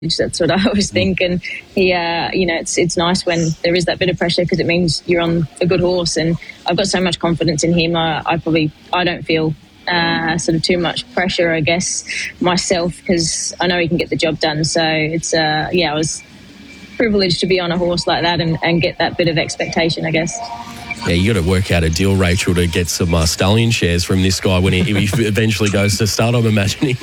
That's what I always think. And he, it's nice when there is that bit of pressure because it means you're on a good horse. And I've got so much confidence in him. I don't feel sort of too much pressure, I guess, myself, because I know he can get the job done. So it's, I was privileged to be on a horse like that and get that bit of expectation, I guess. Yeah, you got to work out a deal, Rachel, to get some stallion shares from this guy when he eventually goes to start, I'm imagining.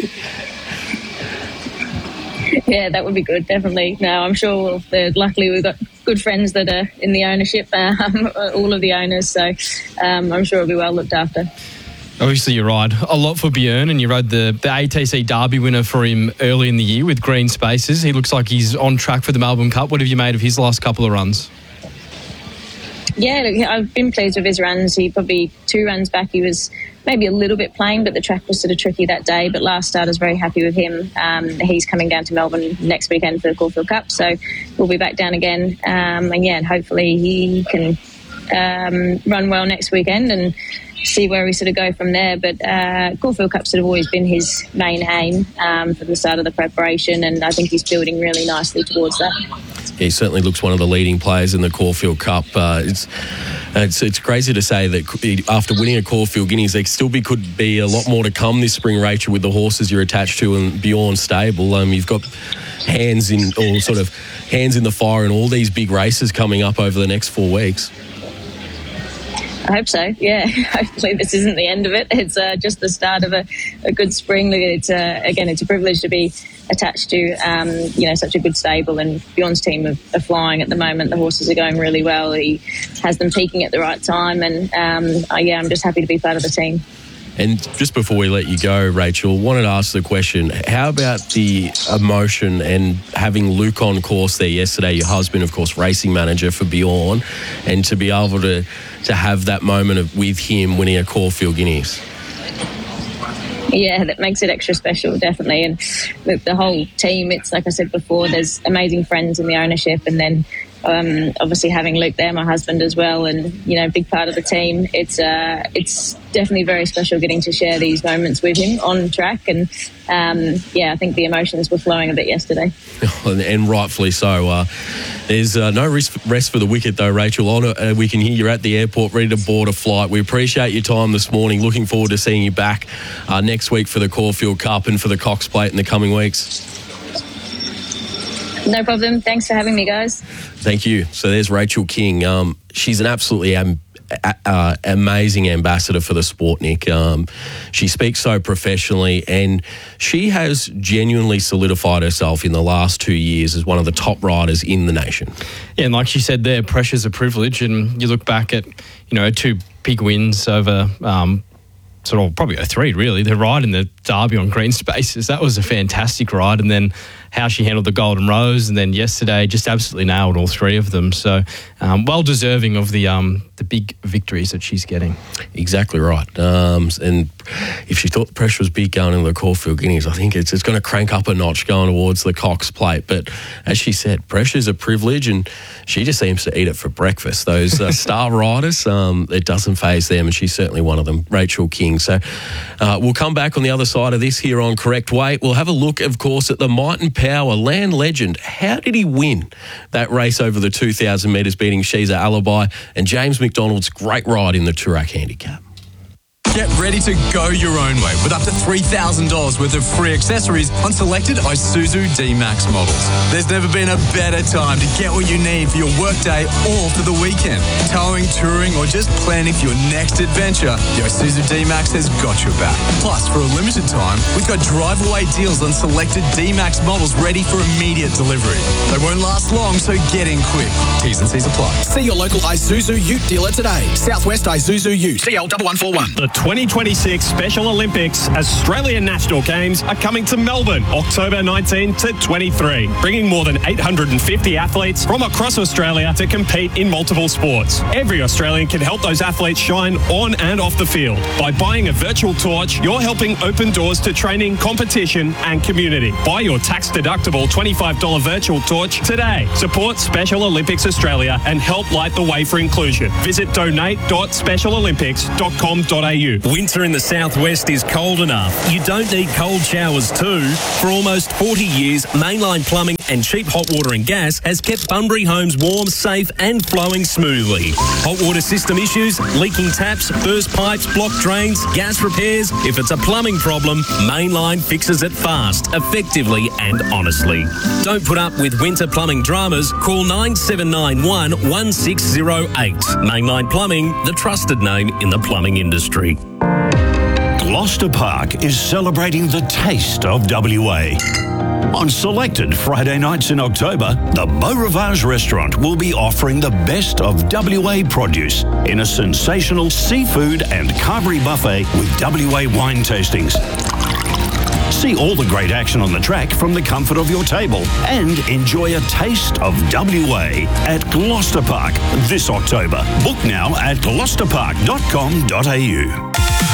Yeah, that would be good, definitely. No, I'm sure luckily we've got good friends that are in the ownership, all of the owners, so I'm sure it'll be well looked after. Obviously, you ride a lot for Björn, and you rode the ATC Derby winner for him early in the year with Green Spaces. He looks like he's on track for the Melbourne Cup. What have you made of his last couple of runs? Yeah, look, I've been pleased with his runs. He probably 2 runs back, he was maybe a little bit plain, but the track was sort of tricky that day. But last start, I was very happy with him. He's coming down to Melbourne next weekend for the Caulfield Cup, so we'll be back down again. And hopefully he can run well next weekend and see where we sort of go from there. But Caulfield Cup's sort of always been his main aim for the start of the preparation, and I think he's building really nicely towards that. Yeah, he certainly looks one of the leading players in the Caulfield Cup. It's crazy to say that after winning a Caulfield Guineas, there could be a lot more to come this spring, Rachel, with the horses you're attached to and Björn stable. You've got hands in the fire in all these big races coming up over the next 4 weeks. I hope so, yeah. Hopefully this isn't the end of it. It's just the start of a good spring. It's a privilege to be attached to such a good stable, and Björn's team are flying at the moment. The horses are going really well. He has them peaking at the right time, and I'm just happy to be part of the team. And just before we let you go, Rachel, wanted to ask the question, how about the emotion and having Luke on course there yesterday, your husband, of course, racing manager for Björn, and to be able to have that moment with him winning a Caulfield Guineas? Yeah, that makes it extra special, definitely. And the whole team, it's like I said before, there's amazing friends in the ownership, and then obviously having Luke there, my husband as well, and big part of the team. It's definitely very special getting to share these moments with him on track, and I think the emotions were flowing a bit yesterday. And rightfully so. There's no rest for the wicket though, Rachel. We can hear you're at the airport ready to board a flight. We appreciate your time this morning. Looking forward to seeing you back next week for the Caulfield Cup and for the Cox Plate in the coming weeks. No problem. Thanks for having me, guys. Thank you. So there's Rachel King. She's an absolutely amazing ambassador for the sport, Nick. She speaks so professionally, and she has genuinely solidified herself in the last 2 years as one of the top riders in the nation. Yeah, and like she said there, pressure's a privilege, and you look back at, 2 big wins over probably a 3 really. The ride in the Derby on Green Spaces, that was a fantastic ride, and then how she handled the Golden Rose, and then yesterday just absolutely nailed all 3 of them. So well deserving of the big victories that she's getting. Exactly right. And if she thought the pressure was big going into the Caulfield Guineas, I think it's going to crank up a notch going towards the Cox Plate. But as she said, pressure's a privilege, and she just seems to eat it for breakfast. Those star riders, it doesn't faze them, and she's certainly one of them, Rachel King. So we'll come back on the other side of this here on Correct Weight. We'll have a look, of course, at the Might and Power Land Legend. How did he win that race over the 2,000 metres, beating Shiza Alibi and James McDonald's great ride in the Toorak Handicap? Get ready to go your own way with up to $3,000 worth of free accessories on selected Isuzu D-Max models. There's never been a better time to get what you need for your workday or for the weekend. Towing, touring, or just planning for your next adventure, the Isuzu D-Max has got your back. Plus, for a limited time, we've got drive-away deals on selected D-Max models ready for immediate delivery. They won't last long, so get in quick. T's and C's apply. See your local Isuzu Ute dealer today. Southwest Isuzu Ute. CL1141. The 2026 Special Olympics Australian National Games are coming to Melbourne, October 19 to 23, bringing more than 850 athletes from across Australia to compete in multiple sports. Every Australian can help those athletes shine on and off the field. By buying a virtual torch, you're helping open doors to training, competition and community. Buy your tax-deductible $25 virtual torch today. Support Special Olympics Australia and help light the way for inclusion. Visit donate.specialolympics.com.au. you. Winter in the southwest is cold enough. You don't need cold showers too. For almost 40 years, Mainline Plumbing and Cheap Hot Water and Gas has kept Bunbury homes warm, safe and flowing smoothly. Hot water system issues, leaking taps, burst pipes, blocked drains, gas repairs. If it's a plumbing problem, Mainline fixes it fast, effectively and honestly. Don't put up with winter plumbing dramas. Call 9791 1608. Mainline Plumbing, the trusted name in the plumbing industry. Gloucester Park is celebrating the taste of WA. On selected Friday nights in October, the Beau Rivage restaurant will be offering the best of WA produce in a sensational seafood and carvery buffet with WA wine tastings. See all the great action on the track from the comfort of your table and enjoy a taste of WA at Gloucester Park this October. Book now at gloucesterpark.com.au.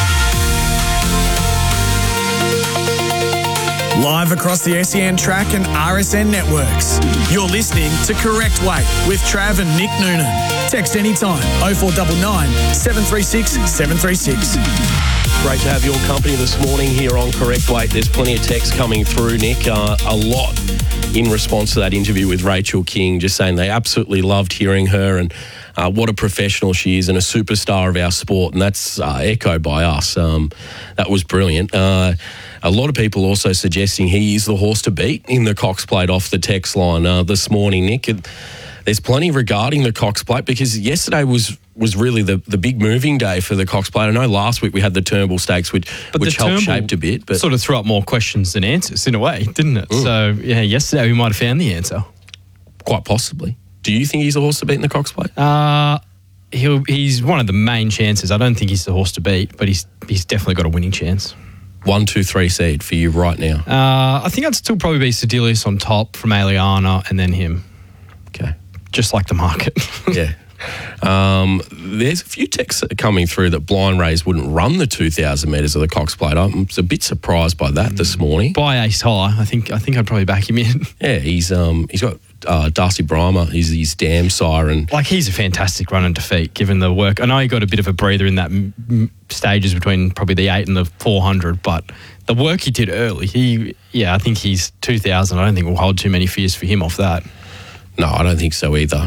Live across the SEN Track and RSN networks. You're listening to Correct Weight with Trav and Nick Noonan. Text anytime 0499 736 736. Great to have your company this morning here on Correct Weight. There's plenty of texts coming through, Nick. A lot in response to that interview with Rachel King, just saying they absolutely loved hearing her and what a professional she is and a superstar of our sport. And that's echoed by us. That was brilliant. A lot of people also suggesting he is the horse to beat in the Cox Plate off the text line this morning, Nick. There's plenty regarding the Cox Plate because yesterday was really the big moving day for the Cox Plate. I know last week we had the Turnbull Stakes, which helped shaped a bit. But sort of threw up more questions than answers in a way, didn't it? So, yeah, yesterday we might have found the answer. Quite possibly. Do you think he's the horse to beat in the Cox Plate? He's one of the main chances. I don't think he's the horse to beat, but he's definitely got a winning chance. 1, 2, 3 seed for you right now? I think I'd still probably be Sedilius on top from Aliana and then him. Okay. Just like the market. Yeah. There's a few texts coming through that Blind Rays wouldn't run the 2,000 metres of the Cox Plate. I'm a bit surprised by that this morning. By Ace High, I think I'd probably back him in. Yeah, he's got Darcy Brymer. He's his dam sire, and he's a fantastic run and defeat given the work. I know he got a bit of a breather in that stages between probably the 8 and the 400, but the work he did early, I think he's 2,000. I don't think we'll hold too many fears for him off that. No, I don't think so either.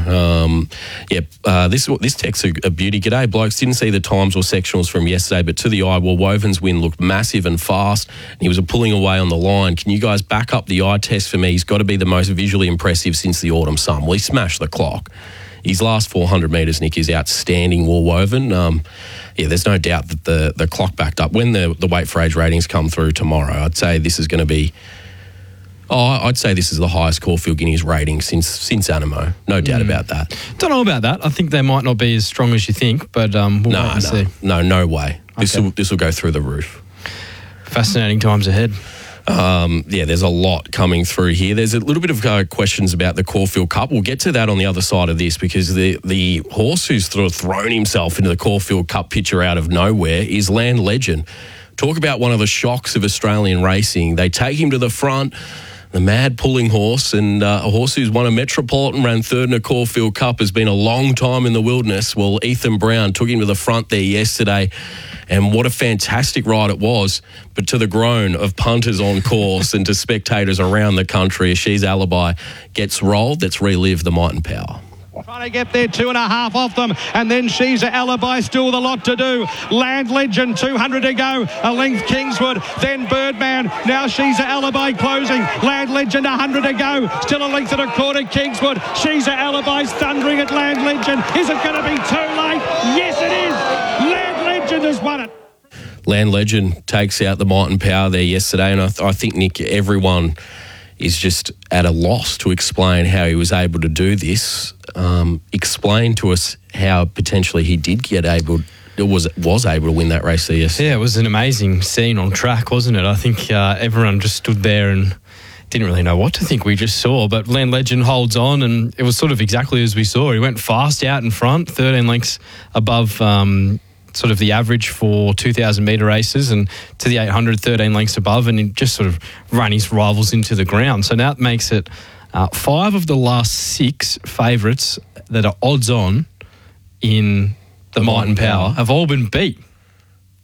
This text a beauty. G'day, blokes. Didn't see the times or sectionals from yesterday, but to the eye, Woven's win looked massive and fast, and he was pulling away on the line. Can you guys back up the eye test for me? He's got to be the most visually impressive since the autumn sun. Well, he smashed the clock. His last 400 metres, Nick, is outstanding, Woven. There's no doubt that the clock backed up. When the weight for age ratings come through tomorrow, I'd say this is going to be... I'd say this is the highest Caulfield Guineas rating since Animo. No doubt about that. Don't know about that. I think they might not be as strong as you think, but we'll wait and see. No way. Okay. This will go through the roof. Fascinating times ahead. There's a lot coming through here. There's a little bit of questions about the Caulfield Cup. We'll get to that on the other side of this because the horse who's sort of thrown himself into the Caulfield Cup picture out of nowhere is Land Legend. Talk about one of the shocks of Australian racing. They take him to the front. The mad pulling horse, and a horse who's won a Metropolitan, ran third in a Caulfield Cup, has been a long time in the wilderness. Well, Ethan Brown took him to the front there yesterday, and what a fantastic ride it was, but to the groan of punters on course and to spectators around the country as She's Alibi gets rolled. Let's relive the might and power. Trying to get there, 2.5 off them, and then She's Alibi, still the lot to do. Land Legend, 200 to go, a length Kingswood, then Birdman, now She's Alibi closing, Land Legend 100 to go, still a length and a quarter Kingswood, She's Alibi's thundering at Land Legend. Is it going to be too late? Yes it is. Land Legend has won it. Land Legend takes out the might and power there yesterday, and I think, Nick, everyone is just at a loss to explain how he was able to do this. Explain to us how potentially he did was able to win that race there yesterday. Yeah, it was an amazing scene on track, wasn't it? I think everyone just stood there and didn't really know what to think we just saw, but Land Legend holds on, and it was sort of exactly as we saw. He went fast out in front, 13 lengths above sort of the average for 2,000 metre races, and to the 800, 13 lengths above, and he just sort of ran his rivals into the ground. So now it makes it 5 of the last 6 favourites that are odds on in the Might and Power have all been beat.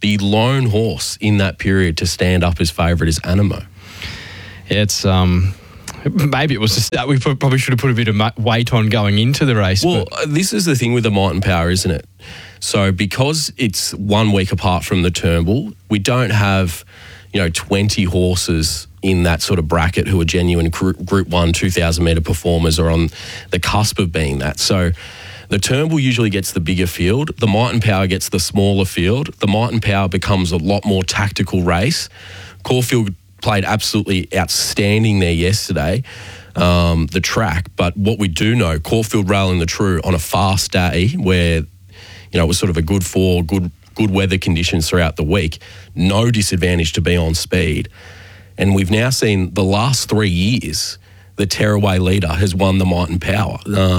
the lone horse in that period to stand up as favourite is Animo. Yeah, it's maybe it was just that we probably should have put a bit of weight on going into the race. Well, this is the thing with the Might and Power, isn't it? So because it's 1 week apart from the Turnbull, we don't have 20 horses in that sort of bracket who are genuine Group 1 2,000 metre performers or on the cusp of being that. So the Turnbull usually gets the bigger field. The Might and Power gets the smaller field. The Might and Power becomes a lot more tactical race. Caulfield played absolutely outstanding there yesterday, the track. But what we do know, Caulfield railing the true on a fast day where, it was sort of a good weather conditions throughout the week, no disadvantage to be on speed. And we've now seen the last 3 years, the Tearaway leader has won the Might and Power.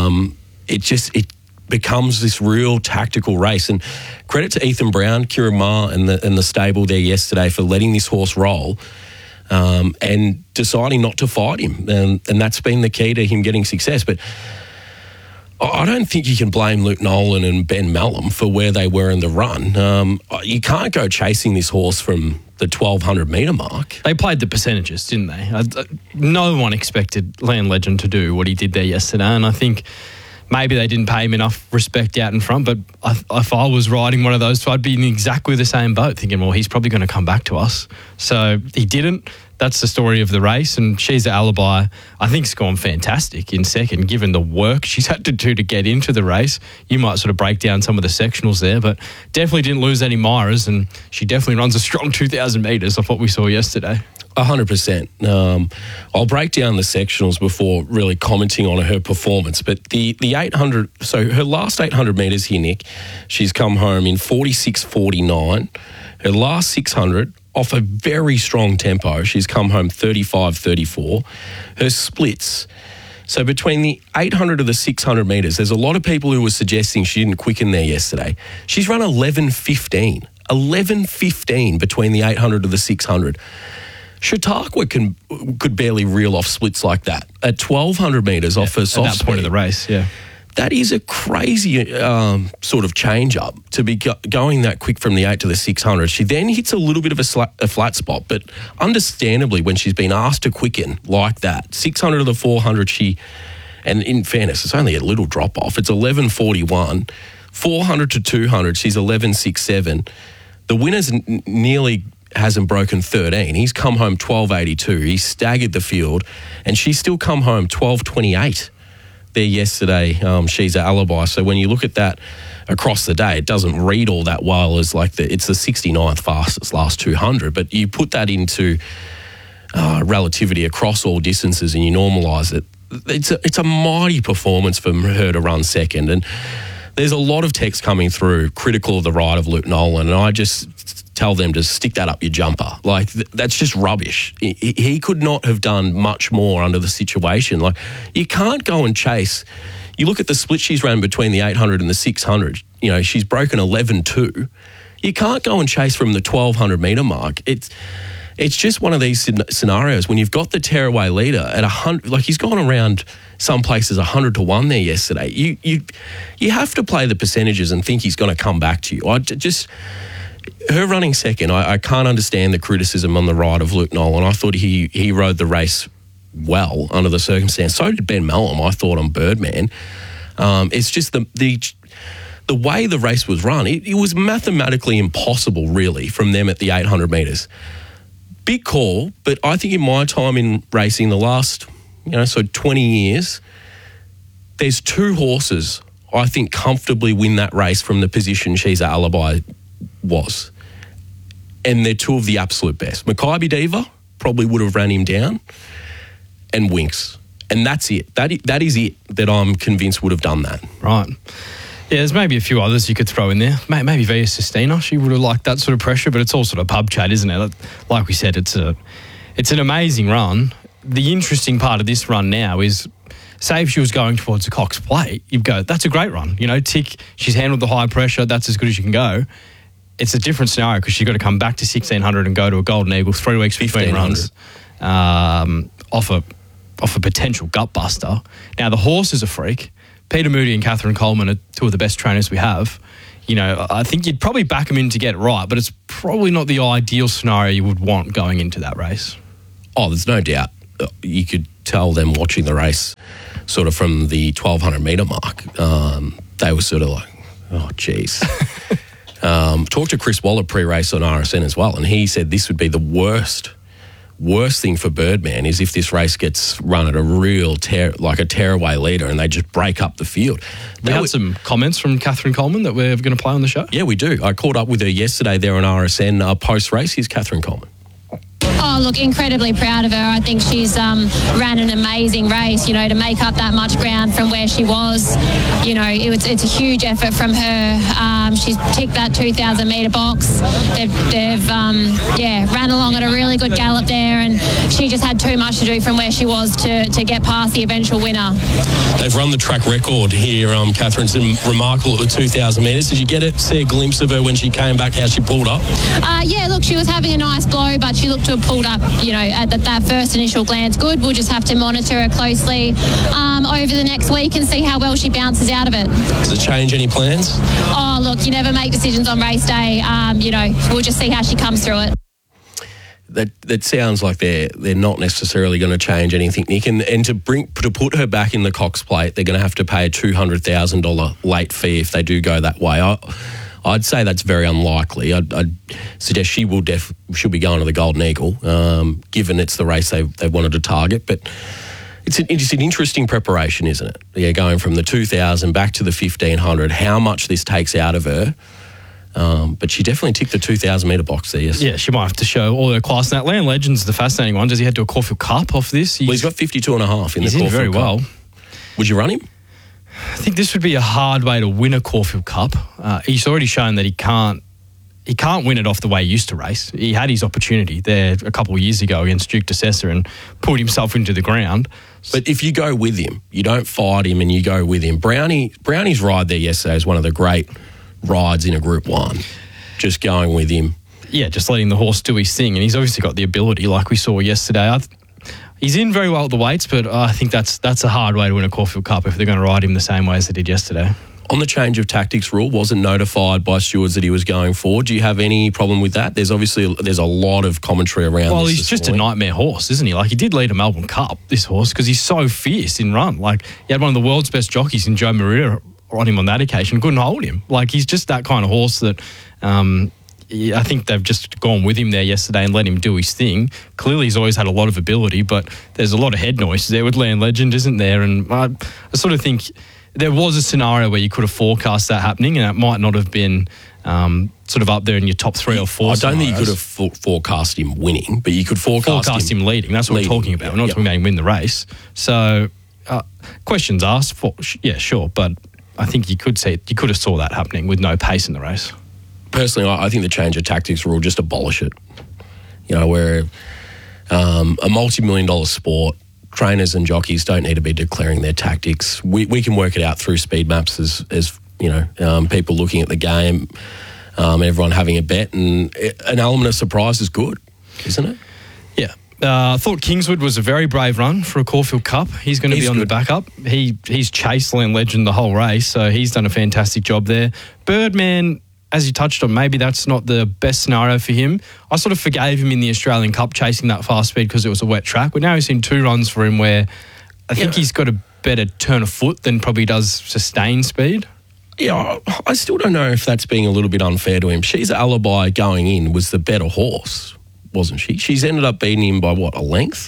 It becomes this real tactical race. And credit to Ethan Brown, Kieran Ma and the stable there yesterday for letting this horse roll and deciding not to fight him. And that's been the key to him getting success. But I don't think you can blame Luke Nolan and Ben Melham for where they were in the run. You can't go chasing this horse from the 1,200 metre mark. They played the percentages, didn't they? No one expected Land Legend to do what he did there yesterday, and I think maybe they didn't pay him enough respect out in front, but if I was riding one of those two, I'd be in exactly the same boat, thinking, well, he's probably going to come back to us. So he didn't. That's the story of the race, and She's an Alibi, I think, has gone fantastic in second, given the work she's had to do to get into the race. You might sort of break down some of the sectionals there, but definitely didn't lose any Myras, and she definitely runs a strong 2,000 metres off what we saw yesterday. 100%. I'll break down the sectionals before really commenting on her performance. But the 800, so her last 800 metres here, Nick, she's come home in 46.49. Her last 600, off a very strong tempo, she's come home 35.34. Her splits, so between the 800 to the 600 metres, there's a lot of people who were suggesting she didn't quicken there yesterday. She's run 11.15. 11.15 between the 800 to the 600. Chautauqua could barely reel off splits like that at 1,200 metres off her soft at that point of the race, yeah. That is a crazy sort of change-up to be going that quick from the 8 to the 600. She then hits a little bit of a flat spot, but understandably, when she's been asked to quicken like that, 600 to the 400, and in fairness, it's only a little drop-off. It's 11.41. 400 to 200, she's 11.67. The winner's nearly hasn't broken 13. He's come home 12.82. He staggered the field, and she's still come home 12.28 there yesterday. She's an Alibi. So when you look at that across the day, it doesn't read all that well as like it's the 69th fastest last 200. But you put that into relativity across all distances and you normalise it. It's a mighty performance for her to run second. And there's a lot of text coming through critical of the ride of Luke Nolan, and I just tell them to stick that up your jumper. Like, that's just rubbish. He could not have done much more under the situation. Like, you can't go and chase. You look at the split she's ran between the 800 and the 600. She's broken 11.2. You can't go and chase from the 1,200 metre mark. It's just one of these scenarios when you've got the tearaway leader at 100, like he's gone around some places 100 to 1 there yesterday. You have to play the percentages and think he's going to come back to you. Her running second, I can't understand the criticism on the ride of Luke Nolan. I thought he rode the race well under the circumstance. So did Ben Melham, I thought, on Birdman. It's just the way the race was run, it was mathematically impossible, really, from them at the 800 metres. Big call, but I think in my time in racing, the last, 20 years, there's two horses I think comfortably win that race from the position She's an Alibi was. And they're two of the absolute best. Makybe Diva probably would have ran him down, and Winks. And that's it. That is it that I'm convinced would have done that. Right. Yeah, there's maybe a few others you could throw in there. Maybe Via Sistina. She would have liked that sort of pressure, but it's all sort of pub chat, isn't it? Like we said, it's an amazing run. The interesting part of this run now is, say if she was going towards the Cox Plate, you'd go, that's a great run. Tick, she's handled the high pressure, that's as good as you can go. It's a different scenario because she's got to come back to 1,600 and go to a Golden Eagle 3 weeks between runs off a potential gut buster. Now, the horse is a freak. Peter Moody and Catherine Coleman are two of the best trainers we have. I think you'd probably back him in to get it right, but it's probably not the ideal scenario you would want going into that race. Oh, there's no doubt. You could tell them watching the race sort of from the 1,200 metre mark. They were sort of like, oh, geez. Talked to Chris Waller pre-race on RSN as well, and he said this would be the worst thing for Birdman is if this race gets run at a real tearaway leader and they just break up the field. We had some comments from Catherine Coleman that we're going to play on the show. Yeah, we do. I caught up with her yesterday there on RSN post-race. Here's Catherine Coleman. Oh, look, incredibly proud of her. I think she's ran an amazing race, to make up that much ground from where she was. It's a huge effort from her. She's ticked that 2,000 metre box. They've ran along at a really good gallop there, and she just had too much to do from where she was to get past the eventual winner. They've run the track record here, Catherine. It's remarkable at the 2,000 metres. Did you see a glimpse of her when she came back, how she pulled up? Look, she was having a nice blow, but she looked to have pulled up, at that first initial glance good. We'll just have to monitor her closely over the next week and see how well she bounces out of it. Does it change any plans? Oh, look, you never make decisions on race day. We'll just see how she comes through it. That sounds like they're not necessarily going to change anything, Nick. And to put her back in the Cox Plate, they're going to have to pay a $200,000 late fee if they do go that way. I'd say that's very unlikely. I'd suggest she'll be going to the Golden Eagle, given it's the race they wanted to target. But it's an interesting preparation, isn't it? Yeah, going from the 2,000 back to the 1,500, how much this takes out of her. But she definitely ticked the 2,000 metre box there, yes. Yeah, she might have to show all her class. And that Land Legend's the fascinating one. Does he head to a Caulfield Cup off this? He's got 52.5 in the Caulfield Cup. He's in very well. Would you run him? I think this would be a hard way to win a Caulfield Cup. He's already shown that he can't win it off the way he used to race. He had his opportunity there a couple of years ago against Duke DeSessa and pulled himself into the ground. But if you go with him, you don't fight him and you go with him. Brownie's ride there yesterday is one of the great rides in a Group 1. Just going with him. Yeah, just letting the horse do his thing. And he's obviously got the ability like we saw yesterday. He's in very well at the weights, but I think that's a hard way to win a Caulfield Cup if they're going to ride him the same way as they did yesterday. On the change of tactics rule, wasn't notified by stewards that he was going forward. Do you have any problem with that? There's a lot of commentary around Well, this he's just morning. a nightmare horse, isn't he? Like, he did lead a Melbourne Cup, this horse, because he's so fierce in run. Like, he had one of the world's best jockeys in Joe Maria on him on that occasion, couldn't hold him. Like, he's just that kind of horse that... I think they've just gone with him there yesterday and let him do his thing. Clearly, he's always had a lot of ability, but there's a lot of head noise there with Land Legend, isn't there? And I sort of think there was a scenario where you could have forecast that happening, and it might not have been sort of up there in your top 3 or 4 I don't think you could have forecast him winning, but you could forecast him leading. That's what we're talking about. We're not talking about him win the race. So, questions asked, yeah, sure, but I think you could have saw that happening with no pace in the race. Personally, I think the change of tactics rule, just abolish it. Where a multi-million-dollar sport, trainers and jockeys don't need to be declaring their tactics. We can work it out through speed maps as people looking at the game, everyone having a bet, and an element of surprise is good, isn't it? Yeah. I thought Kingswood was a very brave run for a Caulfield Cup. He's going to be on the backup. He's chased Land Legend the whole race, so he's done a fantastic job there. Birdman, as you touched on, maybe that's not the best scenario for him. I sort of forgave him in the Australian Cup chasing that fast speed because it was a wet track. But now we've seen 2 runs for him where I think he's got a better turn of foot than probably does sustained speed. Yeah, I still don't know if that's being a little bit unfair to him. She's Alibi going in was the better horse, wasn't she? She's ended up beating him by, a length?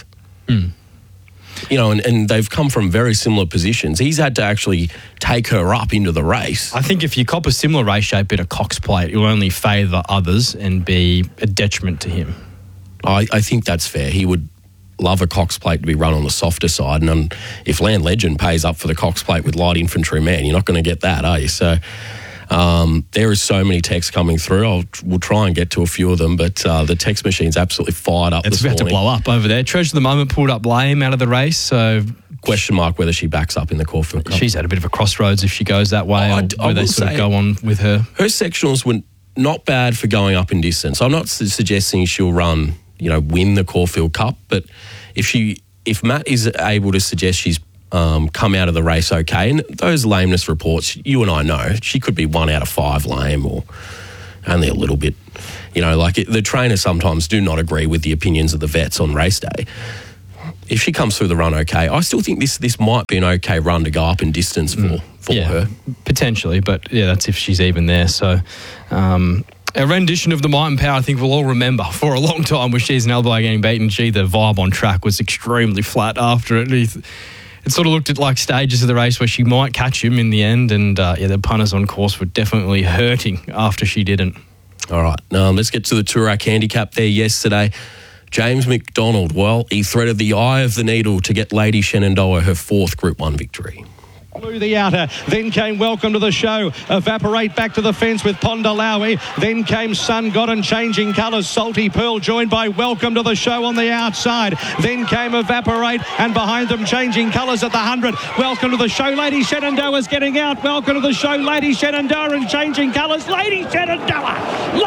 And they've come from very similar positions. He's had to actually take her up into the race. I think if you cop a similar race shape in a Cox Plate, it will only favour others and be a detriment to him. I think that's fair. He would love a Cox Plate to be run on the softer side. And if Land Legend pays up for the Cox Plate with light infantry man, you're not going to get that, are you? So there is so many texts coming through. We'll try and get to a few of them, but the text machine's absolutely fired up this morning. It's about to blow up over there. Treasure of the Moment pulled up Blame out of the race, so... Question mark whether she backs up in the Caulfield Cup. She's at a bit of a crossroads if she goes that way, or they sort of go on with her. Her sectionals were not bad for going up in distance. I'm not suggesting she'll win the Caulfield Cup, but if Matt is able to suggest she's come out of the race okay. And those lameness reports, you and I know, she could be 1 out of 5 lame or only a little bit. The trainers sometimes do not agree with the opinions of the vets on race day. If she comes through the run okay, I still think this might be an okay run to go up in distance for her. Potentially, but that's if she's even there. So a rendition of the Might and Power I think we'll all remember for a long time with She's an Elbow getting beaten. The vibe on track was extremely flat after it. It sort of looked at like stages of the race where she might catch him in the end, and the punters on course were definitely hurting after she didn't. All right, let's get to the Toorak handicap there yesterday. James McDonald, he threaded the eye of the needle to get Lady Shenandoah her 4th Group 1 victory. Blew the outer, then came Welcome to the Show, Evaporate back to the fence with Pondalawi, then came Sun God and Changing Colours, Salty Pearl joined by Welcome to the Show on the outside, then came Evaporate and behind them Changing Colours at the 100, Welcome to the Show, Lady Shenandoah's getting out, Welcome to the Show, Lady Shenandoah and Changing Colours, Lady Shenandoah!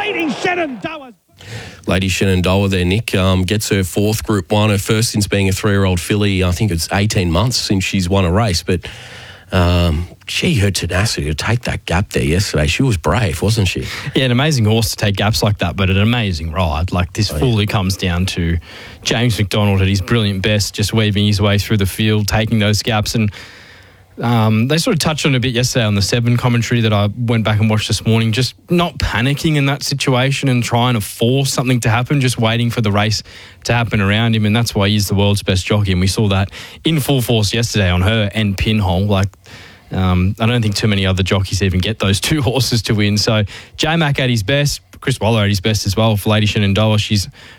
Lady Shenandoah there, Nick, gets her 4th Group 1, her first since being a 3-year-old filly. I think it's 18 months since she's won a race, but her tenacity to take that gap there yesterday, she was brave, wasn't she? Yeah, an amazing horse to take gaps like that, but an amazing ride. This fully comes down to James McDonald at his brilliant best, just weaving his way through the field, taking those gaps. And they sort of touched on it a bit yesterday on the 7 commentary that I went back and watched this morning, just not panicking in that situation and trying to force something to happen, just waiting for the race to happen around him. And that's why he's the world's best jockey. And we saw that in full force yesterday on her and Pinhole. I don't think too many other jockeys even get those 2 horses to win. So J-Mac at his best, Chris Waller at his best as well for Lady Shenandoah. She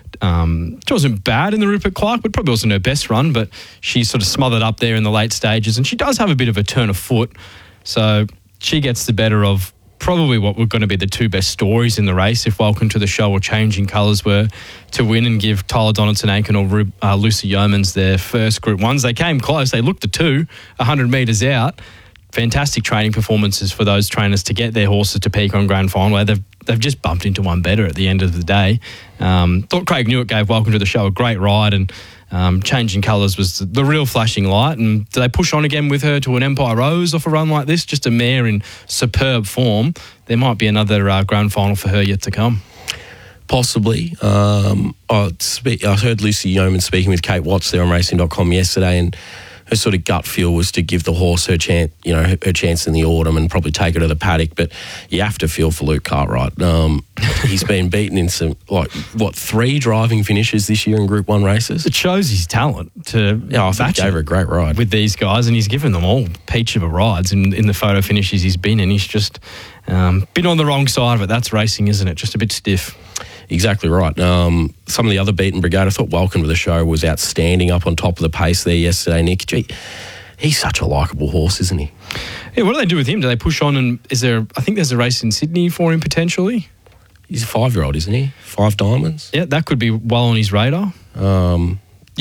wasn't bad in the Rupert Clark, but probably wasn't her best run, but she sort of smothered up there in the late stages, and she does have a bit of a turn of foot. So she gets the better of probably what were going to be the 2 best stories in the race if Welcome to the Show or Changing Colours were to win and give Tyler Donaldson-Aiken or Lucy Yeomans their first Group 1s. They came close. They looked the 2, 100 metres out. Fantastic training performances for those trainers to get their horses to peak on grand final, where they've just bumped into one better at the end of the day. Thought Craig Newitt gave Welcome to the Show a great ride, and Changing Colours was the real flashing light. And do they push on again with her to an Empire Rose off a run like this? Just a mare in superb form. There might be another grand final for her yet to come. Possibly. I heard Lucy Yeoman speaking with Kate Watts there on racing.com yesterday, and her sort of gut feel was to give the horse her chance, her chance in the autumn and probably take her to the paddock. But you have to feel for Luke Cartwright. He's been beaten in some 3 driving finishes this year in Group 1 races. It shows his talent to I think he gave her a great ride with these guys, and he's given them all peach of a rides in the photo finishes he's been in. He's just been on the wrong side of it. That's racing, isn't it? Just a bit stiff. Exactly right. Some of the other beaten brigade, I thought Welcome to the Show was outstanding up on top of the pace there yesterday, Nick. Gee, he's such a likeable horse, isn't he? Yeah, what do they do with him? Do they push on, and I think there's a race in Sydney for him potentially? He's a 5-year-old, isn't he? 5 Diamonds. Yeah, that could be well on his radar. I'm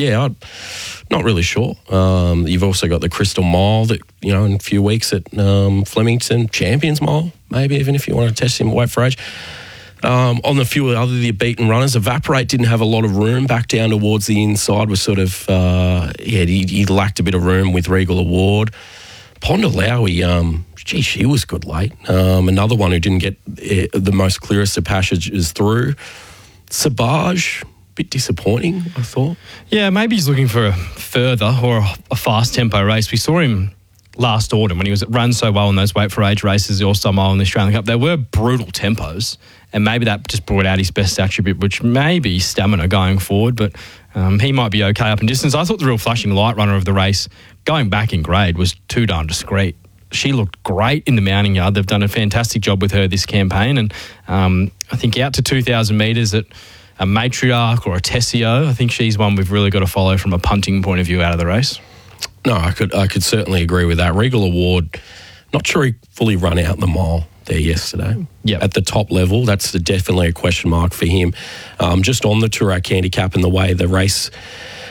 not really sure. You've also got the Crystal Mile that, in a few weeks at Flemington, Champions Mile, maybe even if you want to test him, wait for age. On the few other the beaten runners, Evaporate didn't have a lot of room back down towards the inside. Was sort of he lacked a bit of room with Regal Award. Pondalawi, she was good late. Another one who didn't get the most clearest of passages through. Sabaj, bit disappointing, I thought. Yeah, maybe he's looking for a further or a fast tempo race. We saw him last autumn when he ran so well in those wait for age races, the All-Star Mile and the Australian Cup. They were brutal tempos, and maybe that just brought out his best attribute, which may be stamina going forward, but he might be okay up in distance. I thought the real flashing light runner of the race, going back in grade, was Too Darn Discreet. She looked great in the mounting yard. They've done a fantastic job with her this campaign, and I think out to 2,000 metres at a Matriarch or a Tessio, I think she's one we've really got to follow from a punting point of view out of the race. No, I could certainly agree with that. Regal Award, not sure he fully run out the mile there yesterday. Yep. At the top level, that's definitely a question mark for him. Just on the Toorak handicap and the way the race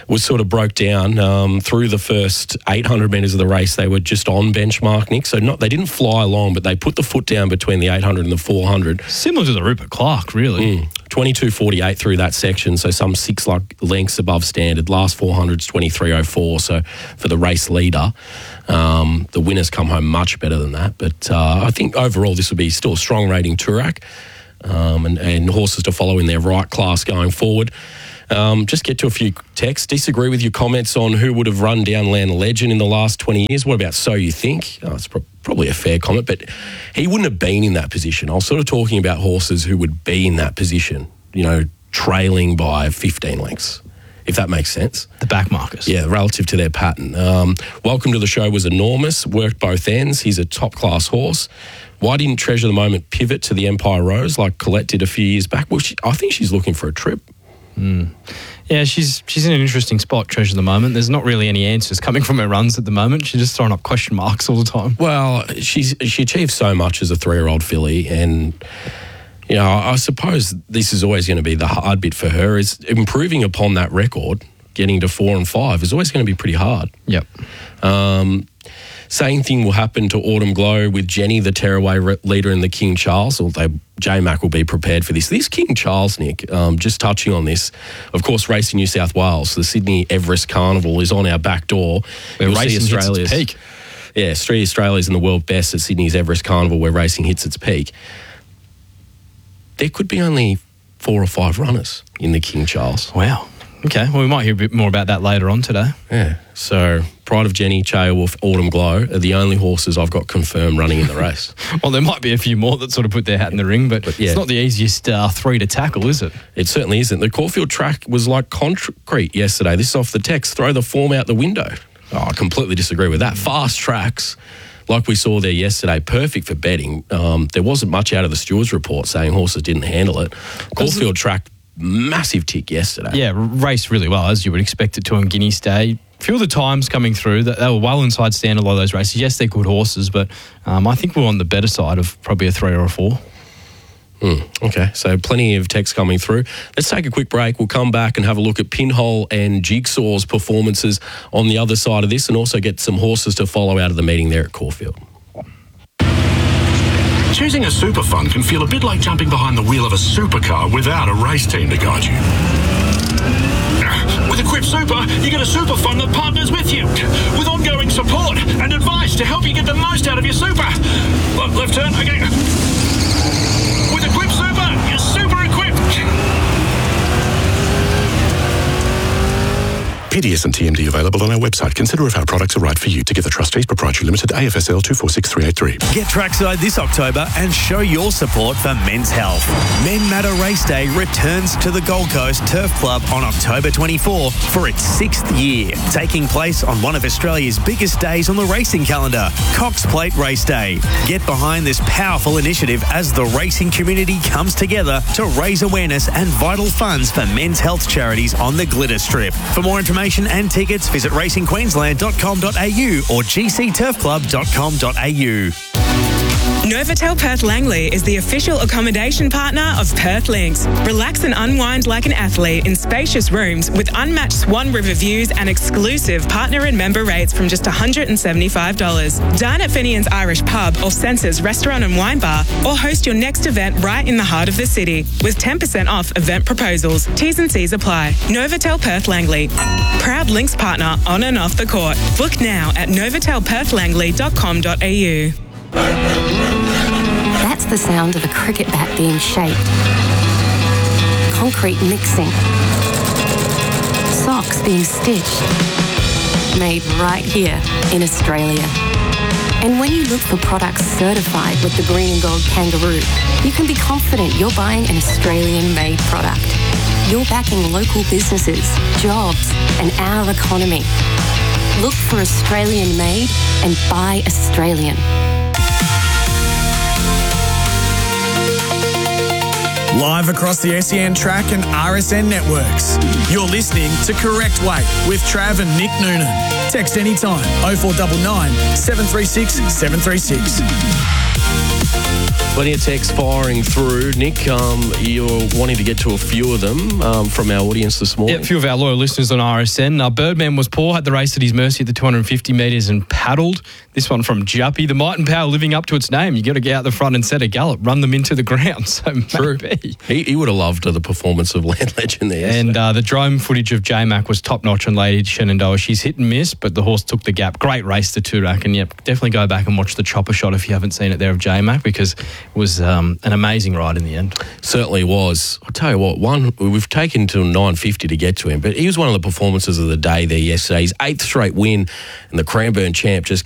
was sort of broke down through the first 800 metres of the race. They were just on benchmark, Nick. So they didn't fly along, but they put the foot down between the 800 and the 400. Similar to the Rupert Clark, really. 22.48 through that section, so some 6 lengths above standard. Last 400's 23.04, so for the race leader, the winners come home much better than that. But I think overall this will be still a strong rating Toorak, and horses to follow in their right class going forward. Just get to a few texts. Disagree with your comments on who would have run down Land Legend in the last 20 years. What about So You Think? It's probably a fair comment, but he wouldn't have been in that position. I was sort of talking about horses who would be in that position, trailing by 15 lengths, if that makes sense. The back markers. Yeah, relative to their pattern. Welcome to the Show was enormous, worked both ends. He's a top-class horse. Why didn't Treasure the Moment pivot to the Empire Rose like Colette did a few years back? Well, I think she's looking for a trip. Yeah, she's in an interesting spot, Treasure the Moment. There's not really any answers coming from her runs at the moment. She's just throwing up question marks all the time. Well, she achieved so much as a 3-year-old filly, and I suppose this is always going to be the hard bit for her, is improving upon that record. Getting to 4 and 5 is always going to be pretty hard. Yep. Same thing will happen to Autumn Glow with Jenny, the tearaway leader in the King Charles, although J-Mac will be prepared for this. This King Charles, Nick, just touching on this, of course, Racing New South Wales, the Sydney Everest Carnival is on our back door. Where racing hits its peak. Yeah, Australia's in the world best at Sydney's Everest Carnival where racing hits its peak. There could be only 4 or 5 runners in the King Charles. Wow. Okay, well, we might hear a bit more about that later on today. Yeah, so Pride of Jenny, Cheowolf, Autumn Glow are the only horses I've got confirmed running in the race. Well, there might be a few more that sort of put their hat in the ring, but yeah. It's not the easiest 3 to tackle, is it? It certainly isn't. The Caulfield track was like concrete yesterday. This is off the text. Throw the form out the window. Oh, I completely disagree with that. Fast tracks, like we saw there yesterday, perfect for betting. There wasn't much out of the stewards report saying horses didn't handle it. Caulfield track, massive tick yesterday. Yeah, raced really well, as you would expect it to on Guineas Day. A few of the times coming through, that they were well inside stand a lot of those races. Yes, they're good horses, but I think we're on the better side of probably a 3 or a 4. Okay, so plenty of text coming through. Let's take a quick break. We'll come back and have a look at Pinhole and Jigsaw's performances on the other side of this, and also get some horses to follow out of the meeting there at Caulfield. Choosing a super fund can feel a bit like jumping behind the wheel of a supercar without a race team to guide you. With Equip Super, you get a super fund that partners with you, with ongoing support and advice to help you get the most out of your super. Left turn, okay. With Equip Super, you're super equipped. PDS and TMD available on our website. Consider if our products are right for you. Together Trustees Proprietary Limited, AFSL 246383. Get trackside this October and show your support for men's health. Men Matter Race Day returns to the Gold Coast Turf Club on October 24 for its 6th year, taking place on one of Australia's biggest days on the racing calendar, Cox Plate Race Day. Get behind this powerful initiative as the racing community comes together to raise awareness and vital funds for men's health charities on the Glitter Strip. For more information and tickets, visit racingqueensland.com.au or gcturfclub.com.au. Novotel Perth Langley is the official accommodation partner of Perth Lynx. Relax and unwind like an athlete in spacious rooms with unmatched Swan River views and exclusive partner and member rates from just $175. Dine at Finian's Irish Pub or Senses Restaurant and Wine Bar, or host your next event right in the heart of the city with 10% off event proposals. T's and C's apply. Novotel Perth Langley, proud Lynx partner on and off the court. Book now at novotelperthlangley.com.au. That's the sound of a cricket bat being shaped. Concrete mixing. Socks being stitched. Made right here in Australia. And when you look for products certified with the green and gold kangaroo, you can be confident you're buying an Australian-made product. You're backing local businesses, jobs, and our economy. Look for Australian-made and buy Australian. Live across the SEN track and RSN networks. You're listening to Correct Weight with Trav and Nick Noonan. Text anytime 0499 736 736. Plenty of texts firing through. Nick, you're wanting to get to a few of them from our audience this morning. Yeah, a few of our loyal listeners on RSN. Birdman was poor, had the race at his mercy at the 250 metres and paddled. This one from Juppy. The might and power living up to its name. You got to get out the front and set a gallop, run them into the ground. So True. He would have loved the performance of Land Legend there. And the drone footage of J-Mac was top-notch on Lady Shenandoah. She's hit and miss, but the horse took the gap. Great race, the Toorak. And, definitely go back and watch the chopper shot if you haven't seen it there of J-Mac, because it was an amazing ride in the end. Certainly was. I'll tell you what, we've taken till 9:50 to get to him, but he was one of the performances of the day there yesterday. His 8th straight win, and the Cranbourne champ just